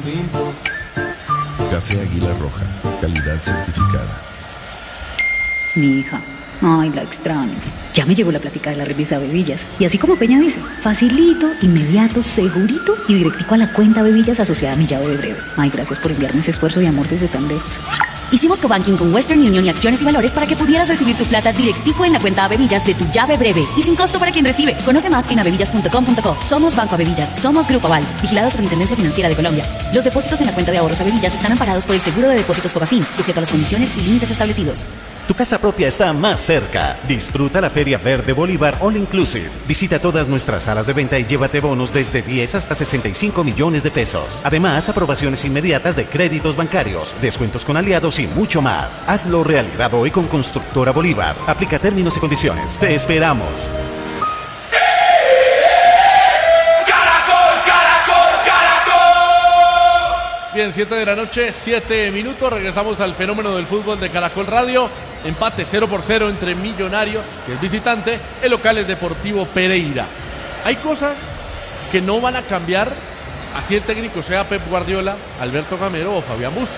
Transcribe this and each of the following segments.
pinto. Café Águila Roja, calidad certificada. Mi hija, ay, la extraño. Ya me llegó la plática de la remesa Bebillas. Y así como Peña dice, facilito, inmediato, segurito y directico a la cuenta Bebillas asociada a mi llave de breve. Ay, gracias por enviarme ese esfuerzo y amor desde tan lejos. Hicimos cobanking con Western Union y Acciones y Valores para que pudieras recibir tu plata directico en la cuenta Bebillas de tu llave breve y sin costo para quien recibe. Conoce más en abebillas.com.co. Somos Banco Abebillas, somos Grupo Aval, vigilado Superintendencia Financiera de Colombia. Los depósitos en la cuenta de ahorros Abebillas están amparados por el Seguro de Depósitos Fogafín, sujeto a las condiciones y límites establecidos. Tu casa propia está más cerca. Disfruta la Feria Verde Bolívar All Inclusive. Visita todas nuestras salas de venta y llévate bonos desde 10 hasta 65 millones de pesos. Además, aprobaciones inmediatas de créditos bancarios, descuentos con aliados y mucho más. Hazlo realidad hoy con Constructora Bolívar. Aplica términos y condiciones. Te esperamos. Bien, 7 de la noche, 7 minutos. Regresamos al fenómeno del fútbol de Caracol Radio. Empate 0-0 entre Millonarios, que es visitante, el local es Deportivo Pereira. Hay cosas que no van a cambiar, así el técnico sea Pep Guardiola, Alberto Gamero o Fabián Bustos.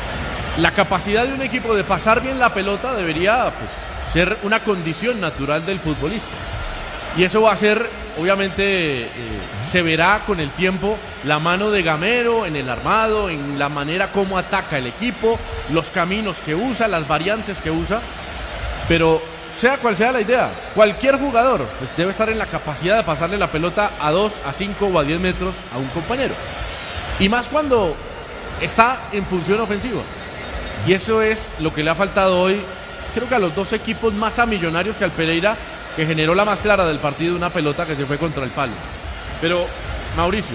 La capacidad de un equipo de pasar bien la pelota debería ser una condición natural del futbolista. Y eso va a ser, obviamente, se verá con el tiempo la mano de Gamero en el armado, en la manera como ataca el equipo, los caminos que usa, las variantes que usa. Pero sea cual sea la idea, cualquier jugador debe estar en la capacidad de pasarle la pelota a 2, a 5 o a 10 metros a un compañero. Y más cuando está en función ofensiva. Y eso es lo que le ha faltado hoy, creo que a los dos equipos más a Millonarios que al Pereira, que generó la más clara del partido, una pelota que se fue contra el palo. Pero, Mauricio,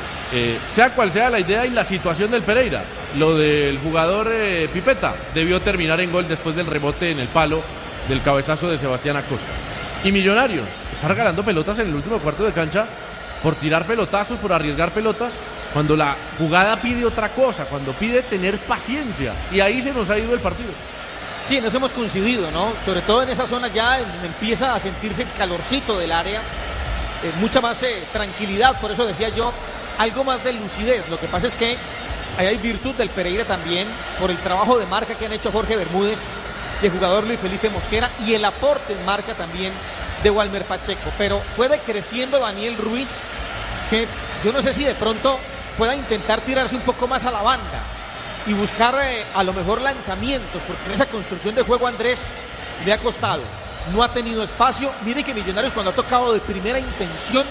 sea cual sea la idea y la situación del Pereira, lo del jugador Pipeta debió terminar en gol después del rebote en el palo del cabezazo de Sebastián Acosta. Y Millonarios está regalando pelotas en el último cuarto de cancha por tirar pelotazos, por arriesgar pelotas, cuando la jugada pide otra cosa, cuando pide tener paciencia. Y ahí se nos ha ido el partido. Sí, nos hemos coincidido, ¿no? Sobre todo en esa zona ya empieza a sentirse el calorcito del área, mucha más tranquilidad, por eso decía yo, algo más de lucidez. Lo que pasa es que ahí hay virtud del Pereira también, por el trabajo de marca que han hecho Jorge Bermúdez y el jugador Luis Felipe Mosquera, y el aporte en marca también de Walmer Pacheco. Pero fue decreciendo Daniel Ruiz, que yo no sé si de pronto pueda intentar tirarse un poco más a la banda y buscar a lo mejor lanzamientos, porque en esa construcción de juego Andrés le ha costado, no ha tenido espacio. Mire que Millonarios cuando ha tocado de primera intención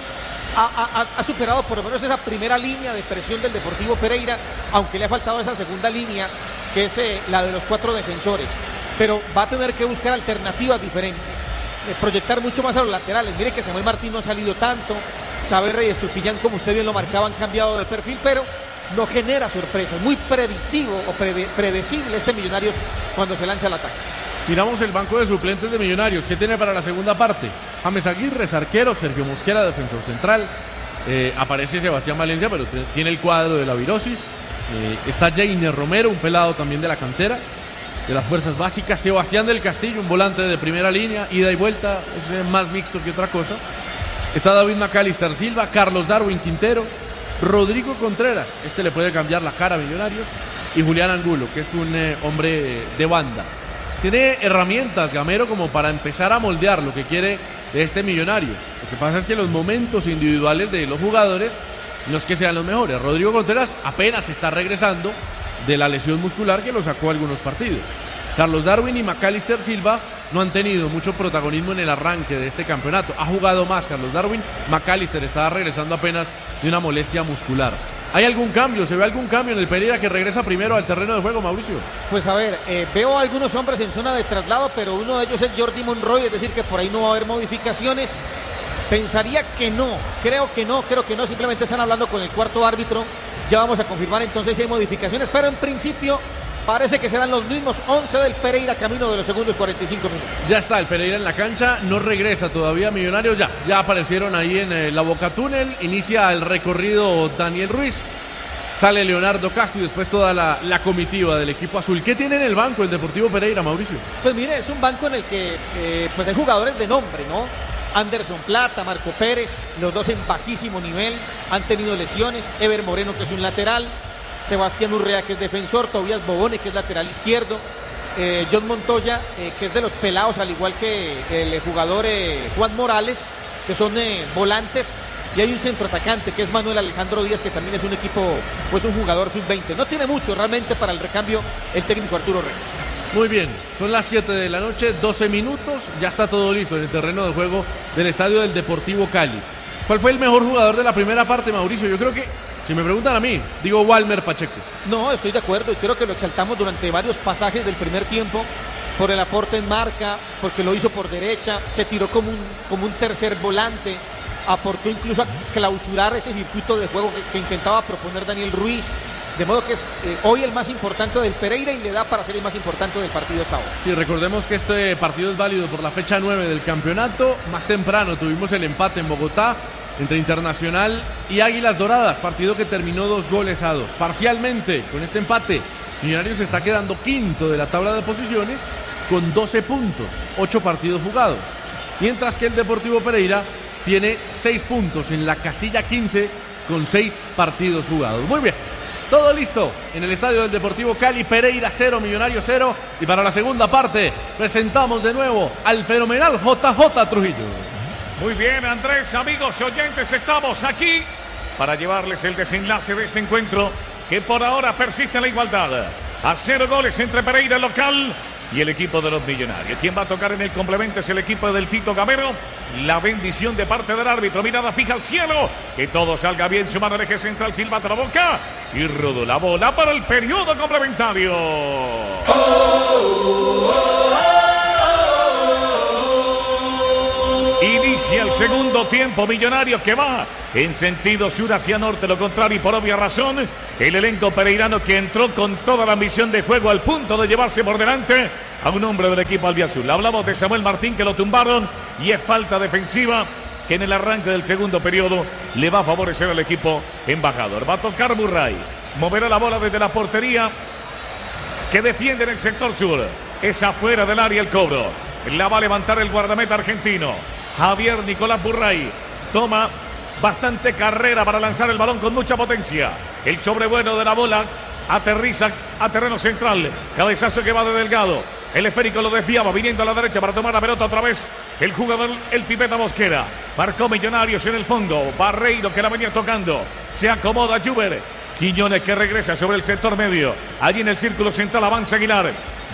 ha superado por lo menos esa primera línea de presión del Deportivo Pereira, aunque le ha faltado esa segunda línea que es la de los 4 defensores, pero va a tener que buscar alternativas diferentes, proyectar mucho más a los laterales. Mire que Samuel Martín no ha salido tanto, Chaverra y Estupiñán, como usted bien lo marcaba, han cambiado de perfil, pero no genera sorpresas. Muy previsivo o predecible este Millonarios cuando se lanza al ataque. Miramos el banco de suplentes de Millonarios. ¿Qué tiene para la segunda parte? James Aguirre, arquero. Sergio Mosquera, defensor central. Aparece Sebastián Valencia, pero tiene el cuadro de la virosis. Está Jainer Romero, un pelado también de la cantera, de las fuerzas básicas. Sebastián del Castillo, un volante de primera línea, ida y vuelta, es más mixto que otra cosa. Está David Macalister Silva, Carlos Darwin Quintero, Rodrigo Contreras, este le puede cambiar la cara a Millonarios, y Julián Angulo, que es un hombre de banda. Tiene herramientas Gamero como para empezar a moldear lo que quiere de este Millonarios. Lo que pasa es que los momentos individuales de los jugadores no es que sean los mejores. Rodrigo Contreras apenas está regresando de la lesión muscular que lo sacó algunos partidos. Carlos Darwin y Macalister Silva no han tenido mucho protagonismo en el arranque de este campeonato. Ha jugado más Carlos Darwin, Macalister estaba regresando apenas de una molestia muscular. ¿Hay algún cambio? ¿Se ve algún cambio en el Pereira que regresa primero al terreno de juego, Mauricio? Pues a ver, veo a algunos hombres en zona de traslado, pero uno de ellos es Jordi Monroy, es decir que por ahí no va a haber modificaciones. Pensaría que no, creo que no, simplemente están hablando con el cuarto árbitro. Ya vamos a confirmar entonces si hay modificaciones, pero en principio parece que serán los mismos 11 del Pereira camino de los segundos 45 minutos. Ya está el Pereira en la cancha, no regresa todavía Millonarios, ya aparecieron ahí en la Boca Túnel, inicia el recorrido Daniel Ruiz, sale Leonardo Castro y después toda la comitiva del equipo azul. ¿Qué tiene en el banco el Deportivo Pereira, Mauricio? Pues mire, es un banco en el que pues hay jugadores de nombre, ¿no? Anderson Plata, Marco Pérez, los dos en bajísimo nivel, han tenido lesiones, Ever Moreno, que es un lateral, Sebastián Urrea, que es defensor, Tobías Bobone, que es lateral izquierdo, John Montoya, que es de los pelados, al igual que el jugador Juan Morales, que son volantes, y hay un centroatacante que es Manuel Alejandro Díaz, que también es un equipo, pues un jugador sub-20. No tiene mucho realmente para el recambio el técnico Arturo Reyes. Muy bien, son las 7 de la noche, 12 minutos, ya está todo listo en el terreno de juego del estadio del Deportivo Cali. ¿Cuál fue el mejor jugador de la primera parte, Mauricio? Yo creo que, si me preguntan a mí, digo Walmer Pacheco. No, estoy de acuerdo y creo que lo exaltamos durante varios pasajes del primer tiempo por el aporte en marca, porque lo hizo por derecha, se tiró como un tercer volante, aportó incluso a clausurar ese circuito de juego que intentaba proponer Daniel Ruiz, de modo que es hoy el más importante del Pereira y le da para ser el más importante del partido hasta ahora. Sí, recordemos que este partido es válido por la fecha 9 del campeonato. Más temprano tuvimos el empate en Bogotá entre Internacional y Águilas Doradas, partido que terminó 2-2 parcialmente. Con este empate, Millonarios se está quedando quinto de la tabla de posiciones con 12 puntos, 8 partidos jugados, mientras que el Deportivo Pereira tiene 6 puntos en la casilla 15 con 6 partidos jugados. Muy bien, todo listo en el estadio del Deportivo Cali. Pereira 0, Millonarios 0, y para la segunda parte presentamos de nuevo al fenomenal JJ Trujillo. Muy bien, Andrés, amigos oyentes, estamos aquí para llevarles el desenlace de este encuentro que por ahora persiste en la igualdad. A 0 goles entre Pereira local y el equipo de los Millonarios. Quien va a tocar en el complemento es el equipo del Tito Gamero. La bendición de parte del árbitro, mirada fija al cielo, que todo salga bien, su mano en eje central, silbata la boca y rodó la bola para el periodo complementario. Inicia el segundo tiempo. Millonarios que va en sentido sur hacia norte, lo contrario, y por obvia razón el elenco pereirano que entró con toda la ambición de juego al punto de llevarse por delante a un hombre del equipo albiazul. Hablamos de Samuel Martín, que lo tumbaron, y es falta defensiva que en el arranque del segundo periodo le va a favorecer al equipo embajador. Va a tocar Murray, moverá la bola desde la portería que defiende en el sector sur, es afuera del área el cobro, la va a levantar el guardameta argentino Javier Nicolás Murray. Toma bastante carrera para lanzar el balón con mucha potencia. El sobrevuelo de la bola aterriza a terreno central. Cabezazo que va de Delgado. El esférico lo desviaba, viniendo a la derecha para tomar la pelota otra vez. El jugador, el Pipeta Mosquera. Marcó Millonarios en el fondo. Barreiro que la venía tocando. Se acomoda Juber. Quiñones que regresa sobre el sector medio. Allí en el círculo central avanza Aguilar.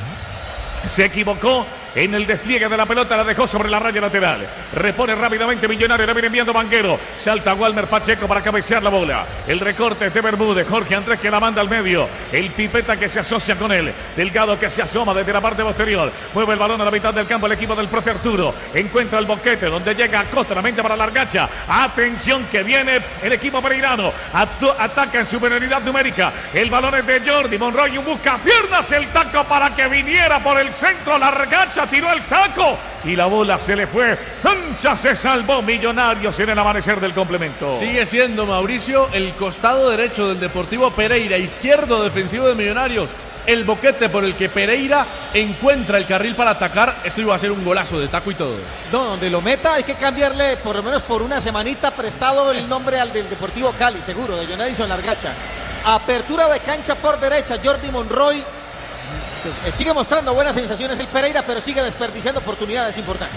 Se equivocó en el despliegue de la pelota, la dejó sobre la raya lateral. Repone rápidamente Millonarios, le viene enviando Banguero. Salta Walmer Pacheco para cabecear la bola. El recorte es de Bermúdez, Jorge Andrés que la manda al medio. El Pipeta que se asocia con él. Delgado que se asoma desde la parte posterior. Mueve el balón a la mitad del campo el equipo del profe Arturo. Encuentra el boquete donde llega Acosta, la mente para Largacha. Atención que viene el equipo pereirano. Ataca en superioridad numérica. El balón es de Jordi Monroy, un busca piernas, el taco para que viniera por el centro. Largacha tiró el taco y la bola se le fue. Ancha, se salvó Millonarios en el amanecer del complemento. Sigue siendo, Mauricio, el costado derecho del Deportivo Pereira, izquierdo defensivo de Millonarios, el boquete por el que Pereira encuentra el carril para atacar. Esto iba a ser un golazo de taco y todo. No, donde lo meta hay que cambiarle por lo menos por una semanita prestado el nombre al del Deportivo Cali, seguro, de John Edison Largacha. Apertura de cancha por derecha, Jordi Monroy. Sigue mostrando buenas sensaciones el Pereira, pero sigue desperdiciando oportunidades importantes.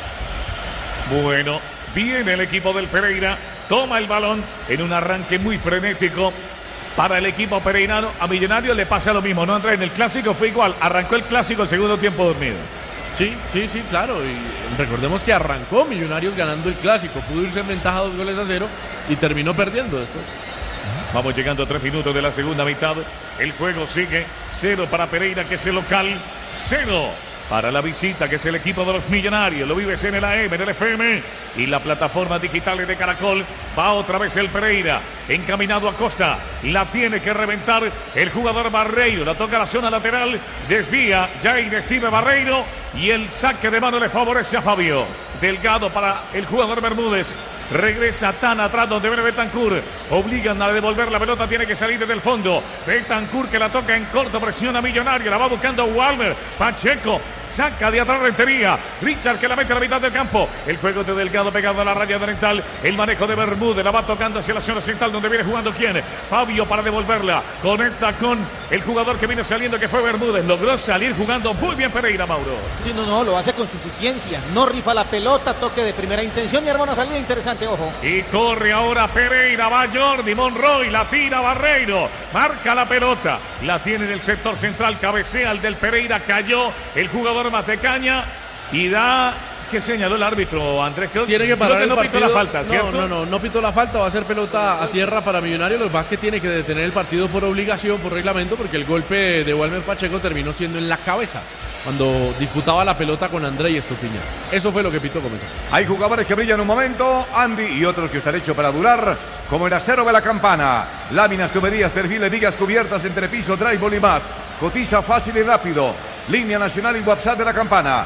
Bueno, viene el equipo del Pereira, toma el balón en un arranque muy frenético para el equipo pereirano. A Millonarios le pasa lo mismo, ¿no, Andrés? En el clásico fue igual, arrancó el clásico el segundo tiempo dormido. Sí, claro, y recordemos que arrancó Millonarios ganando el clásico, pudo irse en ventaja 2-0 y terminó perdiendo después. Vamos llegando a 3 minutos de la segunda mitad. El juego sigue 0 para Pereira, que es el local, 0 para la visita, que es el equipo de los Millonarios. Lo vives en el AM, en el FM y la plataforma digitales de Caracol. Va otra vez el Pereira, encaminado a Costa. La tiene que reventar el jugador Barreiro. La toca a la zona lateral, desvía Jair Steve Barreiro. y el saque de mano le favorece a Fabio. Delgado para el jugador Bermúdez. Regresa tan atrás donde viene Bentancur. Obligan a devolver la pelota, tiene que salir desde el fondo. Bentancur que la toca en corto, presiona Millonario, la va buscando Walmer. Pacheco saca de atrás Rentería. Richard que la mete a la mitad del campo. El juego de Delgado pegado a la raya oriental. El manejo de Bermúdez, la va tocando hacia la zona central donde viene jugando ¿quién? Fabio para devolverla. Conecta con el jugador que viene saliendo que fue Bermúdez. Logró salir jugando muy bien Pereira, Mauro. Sí, no, lo hace con suficiencia. No rifa la pelota, toque de primera intención y arma una salida interesante, ojo. Y corre ahora Pereira, va Jordi Monroy, la tira Barreiro, marca la pelota, la tiene en el sector central, cabecea el del Pereira, cayó el jugador Matecaña y da... ¿Qué señaló el árbitro, Andrés? Tiene que parar el No partido. pitó la falta, ¿cierto? No pitó la falta, va a ser pelota a tierra para Millonarios. Lo que pasa es que tiene que detener el partido por obligación, por reglamento, porque el golpe de Walmer Pacheco terminó siendo en la cabeza cuando disputaba la pelota con Andrei Estupiñán. Eso fue lo que pitó Comenzar. Hay jugadores que brillan un momento, Andy, y otros que están hechos para durar, como el acero de la campana. Láminas, tuberías, perfiles, vigas cubiertas, entrepiso, drywall y más. Cotiza fácil y rápido. Línea nacional y WhatsApp de La Campana,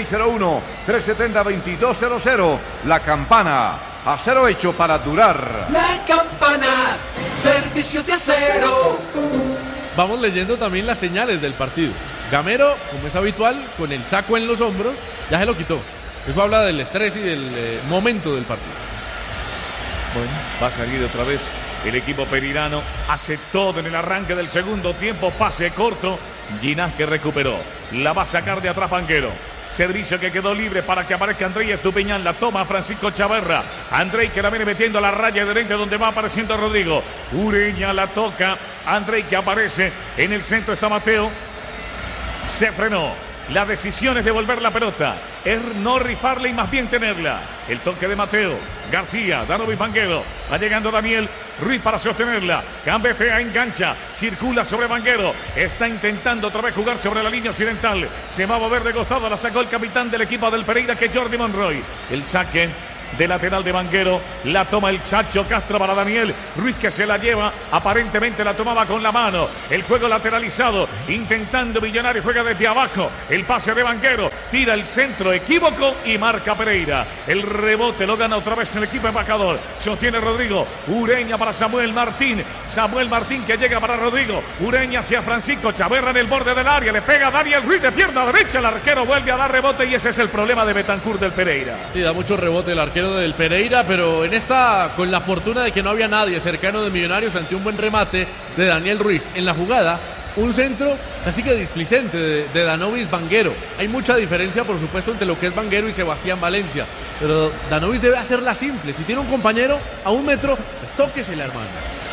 601-370-2200. La Campana, acero hecho para durar. La Campana, servicio de acero. Vamos leyendo también las señales del partido. Gamero, como es habitual, con el saco en los hombros, ya se lo quitó. Eso habla del estrés y del momento del partido. Bueno, va a salir otra vez el equipo perirano. Hace todo en el arranque del segundo tiempo. Pase corto. Ginás que recuperó. La va a sacar de atrás Banguero. Servicio que quedó libre para que aparezca Andrei Estupiñán. La toma Francisco Chaverra. Andrei que la viene metiendo a la raya de frente donde va apareciendo Rodrigo. Ureña la toca. Andrei que aparece. En el centro está Mateo. Se frenó. La decisión es devolver la pelota. Es no rifarla y más bien tenerla. El toque de Mateo. García, Danovis Banguero. Va llegando Daniel Ruiz para sostenerla. Gambetea, engancha. Circula sobre Banguero. Está intentando otra vez jugar sobre la línea occidental. Se va a mover de costado. La sacó el capitán del equipo del Pereira, que es Jordi Monroy. El saque de lateral de Banguero. La toma el Chacho Castro para Daniel Ruiz, que se la lleva. Aparentemente la tomaba con la mano. El juego lateralizado. Intentando Millonario. Juega desde abajo. El pase de Banguero. Tira el centro. Equívoco y marca Pereira. El rebote lo gana otra vez el equipo embajador. Sostiene Rodrigo. Ureña para Samuel Martín. Samuel Martín que llega para Rodrigo. Ureña hacia Francisco Chaverra en el borde del área. Le pega Daniel Ruiz de pierna derecha. El arquero vuelve a dar rebote y ese es el problema de Bentancur del Pereira. Sí, da mucho rebote el arquero del Pereira, pero en esta, con la fortuna de que no había nadie cercano de Millonarios ante un buen remate de Daniel Ruiz. En la jugada, un centro casi que displicente de Danovis Banguero. Hay mucha diferencia, por supuesto, entre lo que es Banguero y Sebastián Valencia, pero Danovis debe hacerla simple. Si tiene un compañero a 1 metro, pues tóquesela, hermano.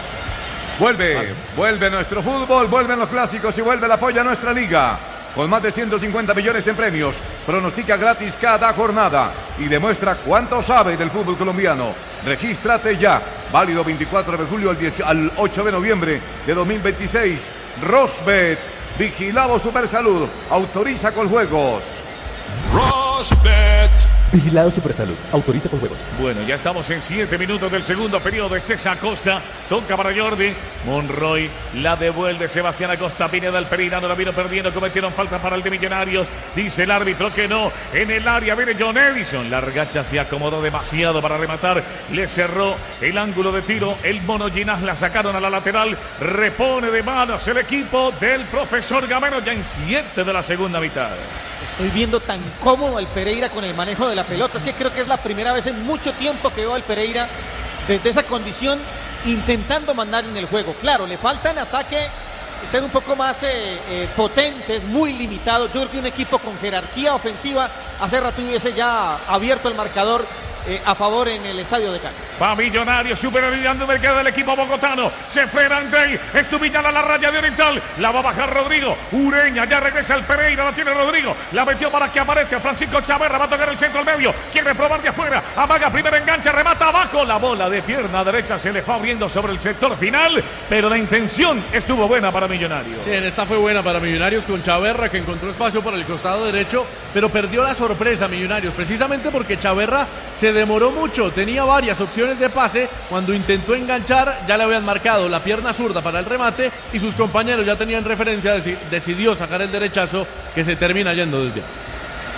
Vuelve nuestro fútbol, vuelven los clásicos y vuelve el apoyo a nuestra liga. Con más de 150 millones en premios, pronostica gratis cada jornada y demuestra cuánto sabe del fútbol colombiano. Regístrate ya, válido 24 de julio al 8 de noviembre de 2026. Rosbet, vigilado Supersalud, autoriza con juegos. Rosbet. Vigilado Supersalud, autoriza con juegos. Bueno, ya estamos en 7 minutos del segundo periodo. Estesa Acosta, toca para Jordi Monroy, la devuelve Sebastián Acosta. Pineda, el Pereirano la vino perdiendo, cometieron falta para el de Millonarios. Dice el árbitro que no. En el área viene John Edison. La regacha se acomodó demasiado para rematar. Le cerró el ángulo de tiro. El mono Ginás la sacaron a la lateral. Repone de manos el equipo del profesor Gamero ya en 7 de la segunda mitad. Estoy viendo tan cómodo el Pereira con el manejo de la pelota. Es que creo que es la primera vez en mucho tiempo que veo al Pereira desde esa condición intentando mandar en el juego. Claro, le falta en ataque ser un poco más potentes, muy limitados. Yo creo que un equipo con jerarquía ofensiva hace rato hubiese ya abierto el marcador a favor en el estadio de Cali. Va Millonario, superioridad del equipo bogotano. Se frena Andrei Estupiñán a la raya de oriental. La va a bajar Rodrigo. Ureña ya regresa el Pereira. La tiene Rodrigo. La metió para que aparezca Francisco Chaverra. Va a tocar el centro al medio. Quiere probar de afuera. Amaga, primera engancha, remata abajo. La bola de pierna derecha se le fue abriendo sobre el sector final. Pero la intención estuvo buena para Millonarios. Sí, en esta fue buena para Millonarios con Chaverra, que encontró espacio por el costado derecho. Pero perdió la sorpresa Millonarios, precisamente porque Chaverra se demoró mucho. Tenía varias opciones de pase. Cuando intentó enganchar, ya le habían marcado la pierna zurda para el remate y sus compañeros ya tenían referencia. Decidió sacar el derechazo que se termina yendo desviado.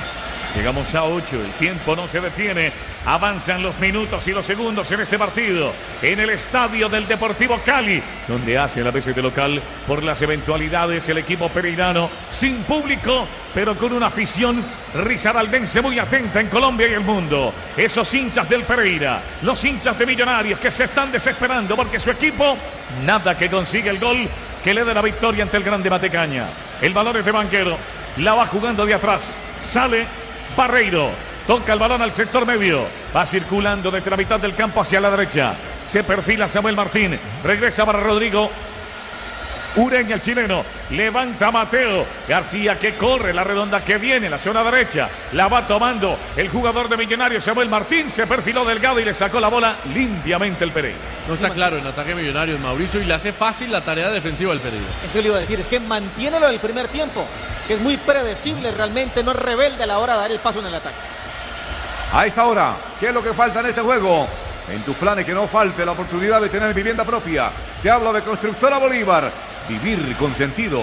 Llegamos a 8, el tiempo no se detiene, avanzan los minutos y los segundos en este partido, en el estadio del Deportivo Cali, donde hace la veces de local por las eventualidades el equipo pereirano, sin público, pero con una afición risaraldense muy atenta en Colombia y el mundo. Esos hinchas del Pereira, los hinchas de Millonarios que se están desesperando porque su equipo, nada que consigue el gol que le dé la victoria ante el Grande Matecaña. El balón es de Banquero, la va jugando de atrás, sale Barreiro, toca el balón al sector medio, va circulando desde la mitad del campo hacia la derecha, se perfila Samuel Martín, regresa para Rodrigo Ureña, el chileno, levanta Mateo García que corre, la redonda que viene, la zona derecha, la va tomando el jugador de Millonarios Samuel Martín, se perfiló delgado y le sacó la bola limpiamente el Pereira. No está claro en ataque Millonarios, Mauricio, y le hace fácil la tarea defensiva al Pereira. Eso le iba a decir, es que mantiene lo del primer tiempo, que es muy predecible realmente, no es rebelde a la hora de dar el paso en el ataque. A esta hora, ¿qué es lo que falta en este juego? En tus planes que no falte la oportunidad de tener vivienda propia. Te hablo de Constructora Bolívar. Vivir con sentido.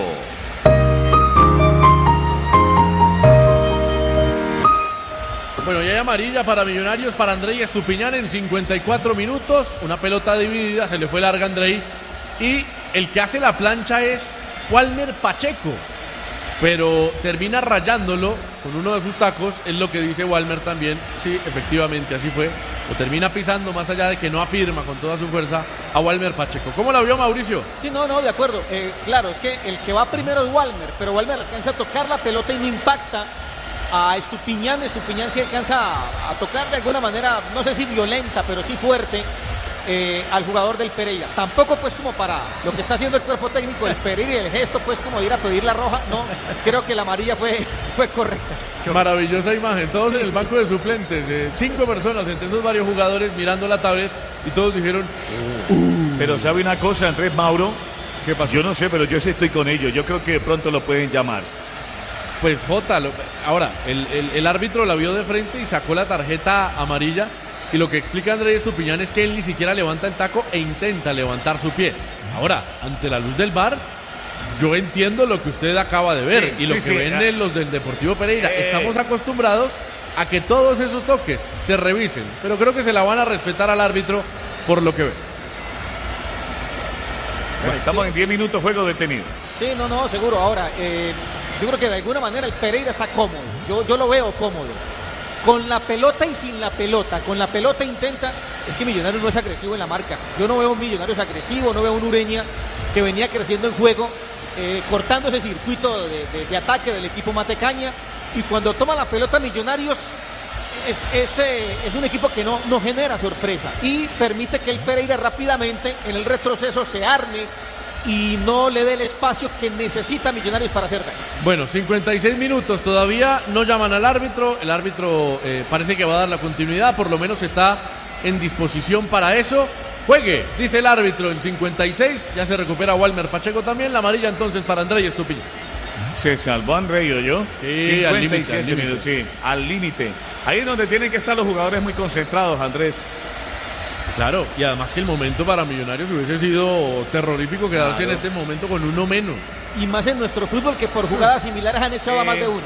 Bueno, ya hay amarilla para Millonarios, para Andrei Estupiñán en 54 minutos. Una pelota dividida, se le fue larga a Andrei. Y el que hace la plancha es Walmer Pacheco. Pero termina rayándolo con uno de sus tacos, es lo que dice Walmer también. Sí, efectivamente, así fue. Lo termina pisando más allá de que no afirma con toda su fuerza a Walmer Pacheco. ¿Cómo la vio Mauricio? Sí, no, de acuerdo. Claro, es que el que va primero es Walmer, pero Walmer alcanza a tocar la pelota y no impacta a Estupiñán. Estupiñán sí alcanza a tocar de alguna manera, no sé si violenta, pero sí fuerte al jugador del Pereira. Tampoco pues como para lo que está haciendo el cuerpo técnico del Pereira y el gesto pues como ir a pedir la roja. No, creo que la amarilla fue correcta. Qué maravillosa imagen, todos en el banco de suplentes, 5 personas, entre esos varios jugadores mirando la tablet y todos dijeron Pero sabe una cosa, Andrés Mauro, ¿qué pasó? Yo no sé, pero yo sí estoy con ellos, yo creo que de pronto lo pueden llamar. Pues Jota, ahora, el árbitro la vio de frente y sacó la tarjeta amarilla. Y lo que explica Andrei Estupiñán es que él ni siquiera levanta el taco e intenta levantar su pie. Ahora, ante la luz del VAR, yo entiendo lo que usted acaba de ver y lo que ven los del Deportivo Pereira. Estamos acostumbrados a que todos esos toques se revisen, pero creo que se la van a respetar al árbitro por lo que ve. Bueno, estamos en 10 minutos, juego detenido. Sí, no, seguro. Ahora, yo creo que de alguna manera el Pereira está cómodo. Yo lo veo cómodo. Con la pelota y sin la pelota. Con la pelota intenta. Es que Millonarios no es agresivo en la marca. Yo no veo un Millonarios agresivo, no veo un Ureña que venía creciendo en juego, cortando ese circuito de ataque del equipo Matecaña. Y cuando toma la pelota Millonarios es un equipo que no genera sorpresa y permite que el Pereira rápidamente en el retroceso se arme y no le dé el espacio que necesita Millonarios para hacer daño. Bueno, 56 minutos, todavía no llaman al árbitro, el árbitro parece que va a dar la continuidad, por lo menos está en disposición para eso. Juegue, dice el árbitro en 56, ya se recupera Walmer Pacheco también, la amarilla entonces para Andrei Estupiñán. Se salvó Andrei, ¿oyó? Sí, al límite. Sí, al límite. Ahí es donde tienen que estar los jugadores muy concentrados, Andrés. Claro, y además que el momento para Millonarios hubiese sido terrorífico quedarse en este momento con uno menos. Y más en nuestro fútbol que por jugadas similares han echado a más de uno.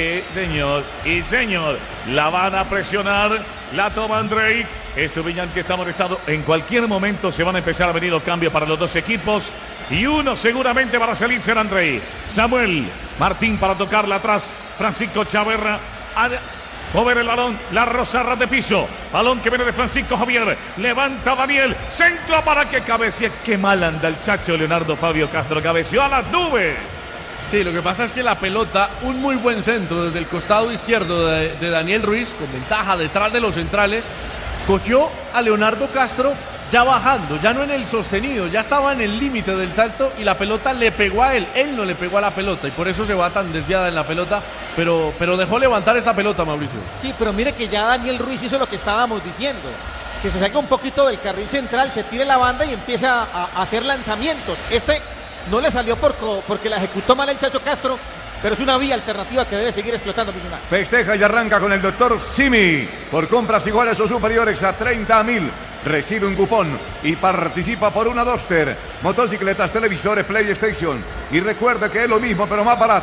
Señor, la van a presionar, la toma Andrei Estupiñán que está molestado. En cualquier momento se van a empezar a venir los cambios para los dos equipos y uno seguramente para salir será Andrei. Samuel Martín para tocarla atrás, Francisco Chaverra. Mover el balón, la rozarra de piso. Balón que viene de Francisco Javier. Levanta Daniel. Centro para que cabecee. Qué mal anda el chacho Leonardo Fabio Castro. Cabeció a las nubes. Sí, lo que pasa es que la pelota, un muy buen centro desde el costado izquierdo de Daniel Ruiz, con ventaja detrás de los centrales, cogió a Leonardo Castro ya bajando, ya no en el sostenido, ya estaba en el límite del salto y la pelota le pegó a él no le pegó a la pelota y por eso se va tan desviada en la pelota, pero dejó levantar esta pelota, Mauricio. Sí, pero mire que ya Daniel Ruiz hizo lo que estábamos diciendo, que se saca un poquito del carril central, se tire la banda y empieza a hacer lanzamientos. No le salió porque la ejecutó mal el Chacho Castro, pero es una vía alternativa que debe seguir explotando Millonarios. Festeja y arranca con el doctor Simi. Por compras iguales o superiores a 30.000. Recibe un cupón y participa por una Duster, motocicletas, televisores, PlayStation. Y recuerde que es lo mismo pero más barato.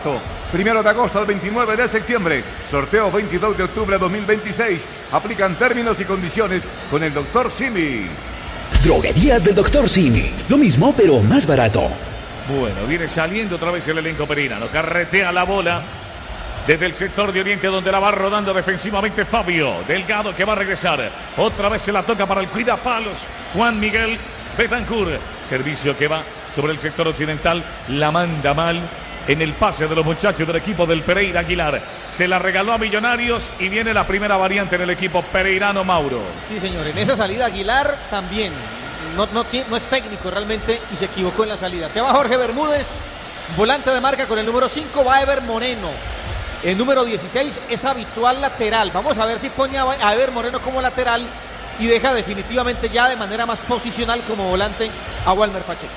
1 de agosto al 29 de septiembre. Sorteo 22 de octubre de 2026. Aplican términos y condiciones con el Dr. Simi. Droguerías del Dr. Simi. Lo mismo, pero más barato. Bueno, viene saliendo otra vez el elenco pereirano. Carretea la bola desde el sector de Oriente, donde la va rodando defensivamente Fabio Delgado, que va a regresar. Otra vez se la toca para el cuidapalos Juan Miguel Betancourt. Servicio que va sobre el sector occidental. La manda mal en el pase de los muchachos del equipo del Pereira. Aguilar se la regaló a Millonarios y viene la primera variante en el equipo pereirano, Mauro. Sí, señor, en esa salida Aguilar también no es técnico realmente y se equivocó en la salida. Se va Jorge Bermúdez, volante de marca con el número 5, va Ever Moreno. El número 16 es habitual lateral. Vamos a ver si pone a Ever Moreno como lateral y deja definitivamente ya de manera más posicional como volante a Walmer Pacheco.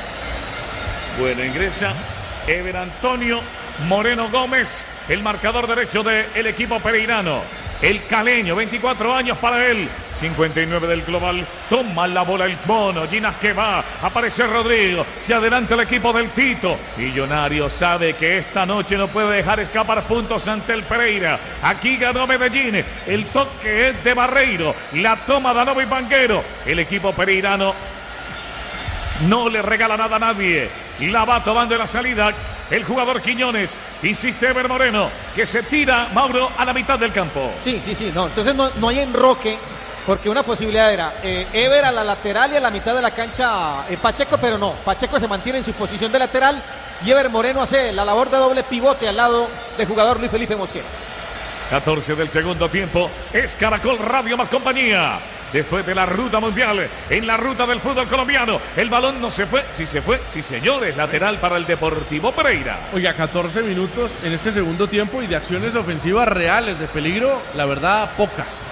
Bueno, ingresa Ever Antonio Moreno Gómez, el marcador derecho del equipo pereirano. El caleño, 24 años para él, 59 del global. Toma la bola el mono, Ginas que va, aparece Rodrigo, se adelanta el equipo del Tito. Millonario sabe que esta noche no puede dejar escapar puntos ante el Pereira. Aquí ganó Medellín, el toque es de Barreiro, la toma Danova y Banguero. El equipo pereirano no le regala nada a nadie, la va tomando en la salida el jugador Quiñones. Insiste Ever Moreno, que se tira, Mauro, a la mitad del campo. Sí, no, entonces no hay enroque, porque una posibilidad era Ever a la lateral y a la mitad de la cancha Pacheco, pero no, Pacheco se mantiene en su posición de lateral y Ever Moreno hace la labor de doble pivote al lado del jugador Luis Felipe Mosquera. 14 del segundo tiempo, es Caracol Radio más compañía. Después de la ruta mundial, en la ruta del fútbol colombiano, el balón no se fue, sí señores, lateral para el Deportivo Pereira. Oiga, 14 minutos en este segundo tiempo y de acciones ofensivas reales de peligro, la verdad, pocas.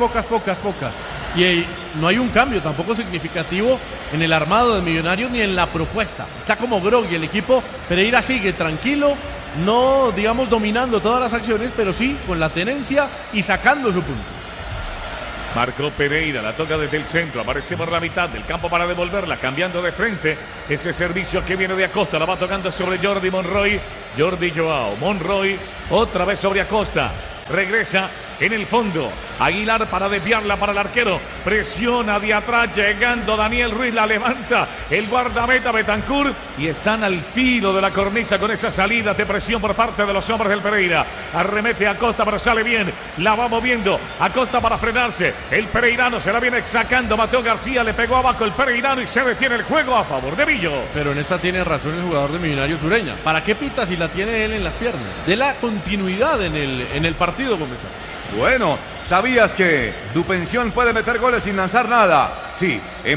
Y no hay un cambio tampoco significativo en el armado de Millonarios ni en la propuesta. Está como groggy el equipo. Pereira sigue tranquilo, no digamos dominando todas las acciones, pero sí con la tenencia y sacando su punto. Marcó Pereira, la toca desde el centro, aparece por la mitad del campo para devolverla, cambiando de frente. Ese servicio que viene de Acosta, la va tocando sobre Jordi Monroy. Jordi Joao, Monroy, otra vez sobre Acosta. Regresa en el fondo. Aguilar para desviarla para el arquero. Presiona de atrás, llegando Daniel Ruiz, la levanta el guardameta Betancourt y están al filo de la cornisa con esa salida de presión por parte de los hombres del Pereira. Arremete Acosta, pero sale bien. La va moviendo Acosta para frenarse. El pereirano se la viene sacando. Mateo García le pegó abajo el pereirano y se detiene el juego a favor de Villo. Pero en esta tiene razón el jugador de Millonarios Ureña. ¿Para qué pita si la tiene él en las piernas? De la continuidad en el partido, comenzó. Bueno, ¿sabías que tu pensión puede meter goles sin lanzar nada? Sí,